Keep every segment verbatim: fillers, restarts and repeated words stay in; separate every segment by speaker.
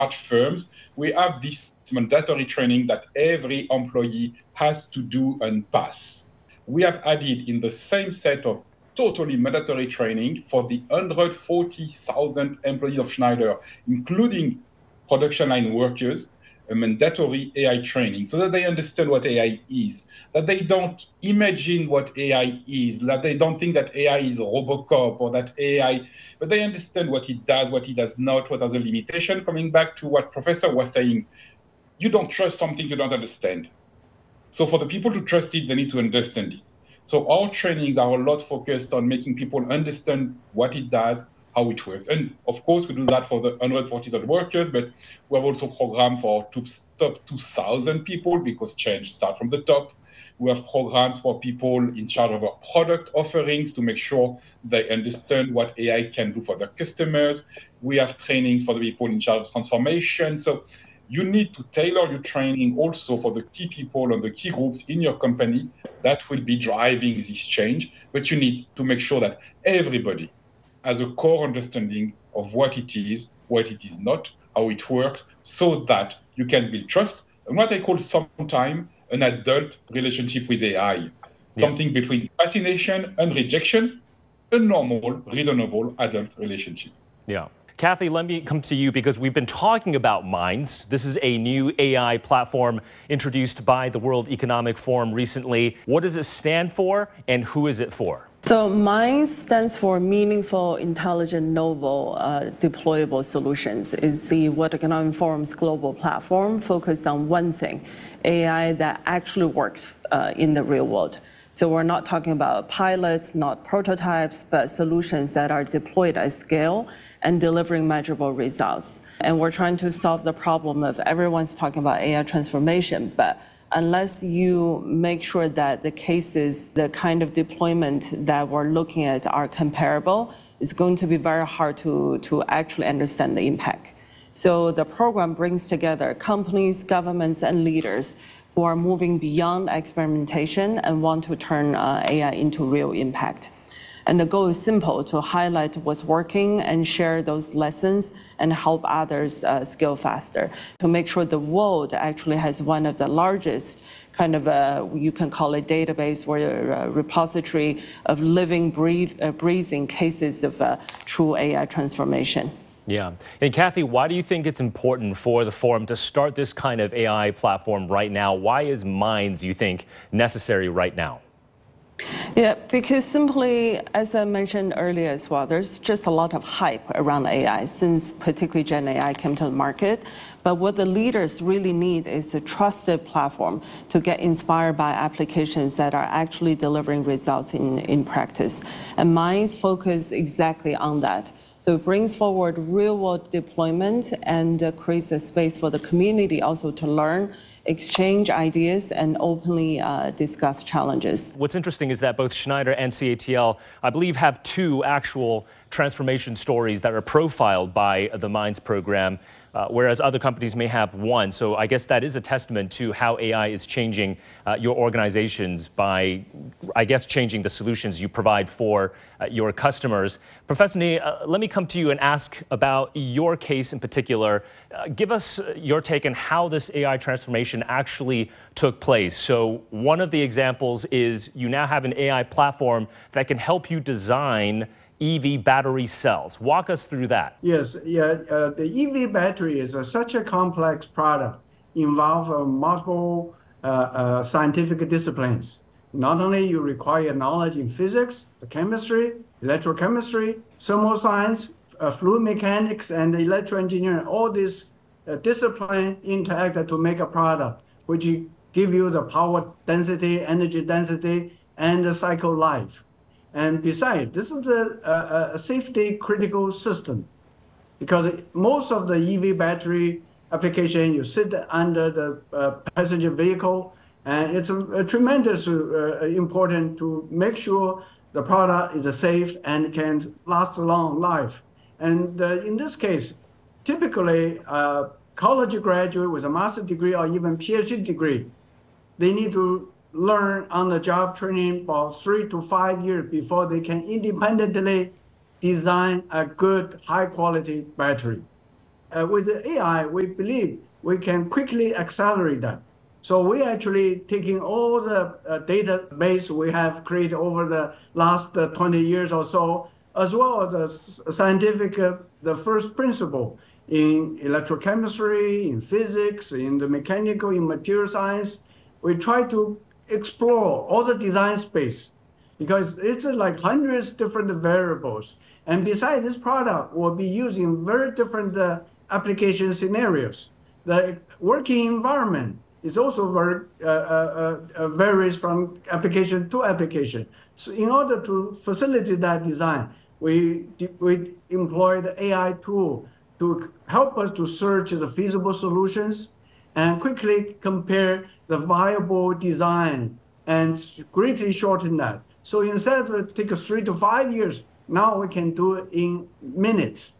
Speaker 1: large firms, we have this mandatory training that every employee has to do and pass. We have added in the same set of totally mandatory training for the one hundred forty thousand employees of Schneider, including production line workers, a mandatory A I training so that they understand what A I is, that they don't imagine what A I is, that they don't think that A I is Robocop or that A I, but they understand what it does, what it does not, what are the limitations. Coming back to what Professor was saying, you don't trust something you don't understand. So for the people to trust it, they need to understand it. So our trainings are a lot focused on making people understand what it does, how it works. And of course, we do that for the one hundred forty thousand workers, but we have also programs for top two thousand people because change starts from the top. We have programs for people in charge of our product offerings to make sure they understand what A I can do for their customers. We have training for the people in charge of transformation. So you need to tailor your training also for the key people and the key groups in your company that will be driving this change. But you need to make sure that everybody has a core understanding of what it is, what it is not, how it works, so that you can build trust and what I call sometimes an adult relationship with A I, yeah. Something between fascination and rejection, a normal, reasonable adult relationship.
Speaker 2: Yeah. Kathy, let me come to you because we've been talking about Minds. This is a new A I platform introduced by the World Economic Forum recently. What does it stand for and who is it for?
Speaker 3: So Minds stands for Meaningful, Intelligent, Novel, uh, Deployable Solutions. It's the World Economic Forum's global platform focused on one thing, A I that actually works uh, in the real world. So we're not talking about pilots, not prototypes, but solutions that are deployed at scale and delivering measurable results. And we're trying to solve the problem of everyone's talking about A I transformation, but unless you make sure that the cases, the kind of deployment that we're looking at are comparable, it's going to be very hard to, to actually understand the impact. So the program brings together companies, governments, and leaders who are moving beyond experimentation and want to turn uh, A I into real impact. And the goal is simple, to highlight what's working and share those lessons and help others uh, scale faster, to make sure the world actually has one of the largest kind of, uh, you can call it database or a repository of living, breathe, uh, breathing cases of uh, true A I transformation.
Speaker 2: Yeah. And Kathy, why do you think it's important for the forum to start this kind of A I platform right now? Why is Minds, you think, necessary right now?
Speaker 3: Yeah, because simply, as I mentioned earlier as well, there's just a lot of hype around A I since particularly Gen A I came to the market. But what the leaders really need is a trusted platform to get inspired by applications that are actually delivering results in, in practice. And Minds focus exactly on that. So it brings forward real-world deployment and uh, creates a space for the community also to learn, exchange ideas, and openly uh, discuss challenges.
Speaker 2: What's interesting is that both Schneider and C A T L, I believe, have two actual transformation stories that are profiled by the Minds program, uh, whereas other companies may have one. So I guess that is a testament to how A I is changing uh, your organizations by, I guess, changing the solutions you provide for uh, your customers. Professor Ni, uh, let me come to you and ask about your case in particular. Uh, give us your take on how this A I transformation actually took place. So one of the examples is you now have an A I platform that can help you design E V battery cells. Walk us through that.
Speaker 4: Yes, yeah, uh, the E V battery is a, such a complex product, involve uh, multiple uh, uh, scientific disciplines. Not only you require knowledge in physics, chemistry, electrochemistry, thermal science, uh, fluid mechanics, and electroengineering. All these uh, disciplines interact to make a product, which give you the power density, energy density, and the cycle life. And besides, this is a, a, a safety critical system because most of the E V battery application, you sit under the uh, passenger vehicle, and it's a, a tremendous uh, important to make sure the product is safe and can last a long life. And uh, in this case, typically, uh, college graduate with a master's degree or even PhD degree, they need to learn on-the-job training about three to five years before they can independently design a good, high-quality battery. uh, with the A I, we believe we can quickly accelerate that. So we actually taking all the uh, database we have created over the last uh, twenty years or so, as well as the scientific, uh, the first principle in electrochemistry, in physics, in the mechanical, in material science. We try to explore all the design space because it's uh, like hundreds different variables. And besides, this product will be used in very different uh, application scenarios. The working environment is also very uh, uh, uh, varies from application to application. So in order to facilitate that design, we, we employ the A I tool to help us to search the feasible solutions and quickly compare the viable design and greatly shorten that. So instead of it take us three to five years, now we can do it in minutes.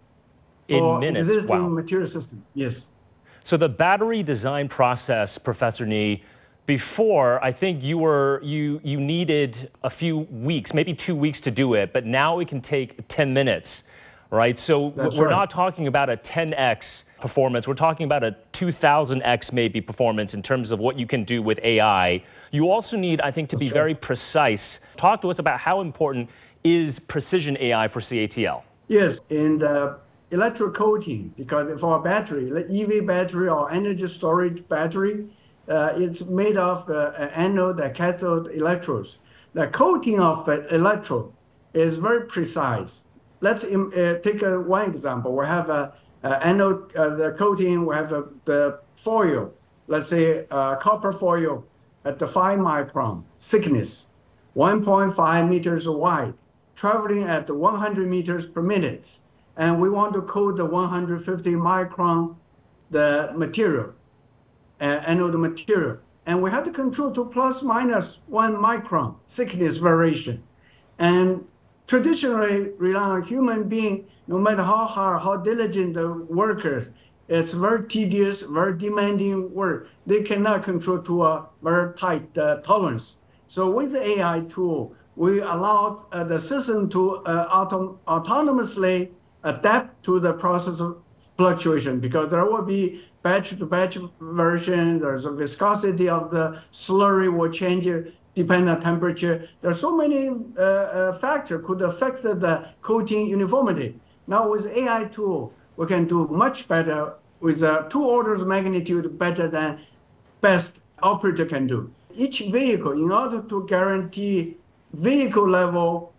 Speaker 2: In minutes,
Speaker 4: existing
Speaker 2: wow.
Speaker 4: material system, yes.
Speaker 2: So the battery design process, Professor Ni, before I think you were you you needed a few weeks, maybe two weeks to do it, but now it can take ten minutes, right? So
Speaker 4: That's
Speaker 2: we're
Speaker 4: right.
Speaker 2: not talking about a ten X performance. We're talking about a two thousand X maybe performance in terms of what you can do with A I. You also need, I think, to be
Speaker 4: That's
Speaker 2: very
Speaker 4: right.
Speaker 2: precise. Talk to us about how important is precision A I for C A T L.
Speaker 4: Yes, in the electrocoating, because for a battery, like E V battery or energy storage battery, uh, it's made of uh, anode and cathode electrodes. The coating of an electrode is very precise. Let's um, uh, take uh, one example. We have a, a anode, uh, the coating, we have a, the foil, let's say uh, copper foil at the five micron thickness, one point five meters wide, traveling at one hundred meters per minute. And we want to coat the one hundred fifty micron, the material, uh, anode material. And we have to control to plus minus one micron thickness variation. And traditionally rely on human being, no matter how hard, how diligent the workers, it's very tedious, very demanding work. They cannot control to a very tight uh, tolerance. So with the A I tool, we allow uh, the system to uh, auto autonomously adapt to the process of fluctuation, because there will be batch to batch version, there's a viscosity of the slurry will change depending on temperature. There are so many uh, uh, factors could affect the coating uniformity. Now with A I tool, we can do much better with uh, two orders of magnitude better than best operator can do. Each vehicle, in order to guarantee vehicle level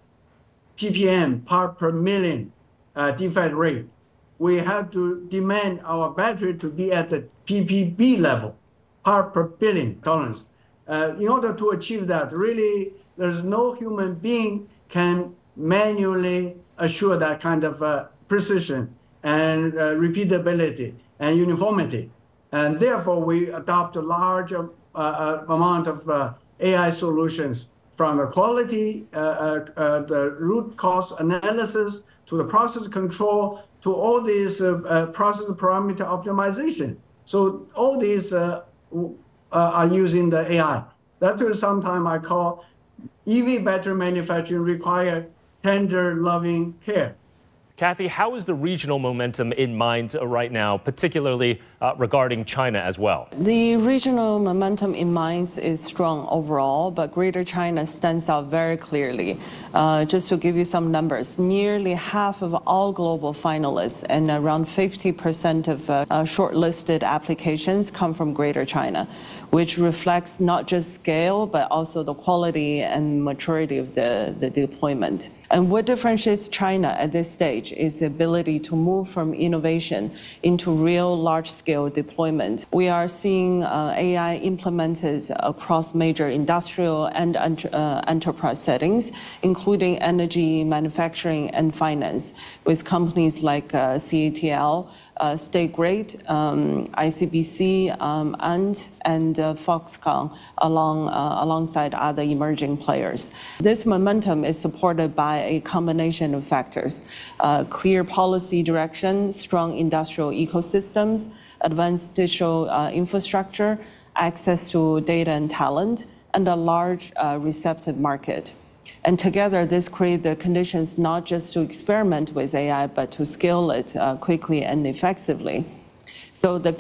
Speaker 4: P P M, part per million, Uh, defect rate, we have to demand our battery to be at the P P B level, part per billion tolerance. Uh, in order to achieve that, really, there's no human being can manually assure that kind of uh, precision and uh, repeatability and uniformity. And therefore, we adopt a large uh, uh, amount of uh, A I solutions, from the quality, uh, uh, uh, the root cause analysis, to the process control, to all these uh, uh, process parameter optimization. So all these uh, uh, are using the A I. That is sometimes I call E V battery manufacturing require tender, loving care.
Speaker 2: Kathy, how is the regional momentum in minds right now, particularly uh, regarding China as well?
Speaker 3: The regional momentum in minds is strong overall, but Greater China stands out very clearly. Uh, just to give you some numbers, nearly half of all global finalists and around fifty percent of uh, uh, shortlisted applications come from Greater China, which reflects not just scale, but also the quality and maturity of the, the deployment. And what differentiates China at this stage is the ability to move from innovation into real large-scale deployment. We are seeing uh, A I implemented across major industrial and uh, enterprise settings, including energy, manufacturing, and finance, with companies like uh, C A T L, Uh, Stay Great, um, I C B C, um, Ant, and uh, Foxconn, along, uh, alongside other emerging players. This momentum is supported by a combination of factors: uh, clear policy direction, strong industrial ecosystems, advanced digital uh, infrastructure, access to data and talent, and a large uh, receptive market. And together, this creates the conditions not just to experiment with A I, but to scale it uh, quickly and effectively. So the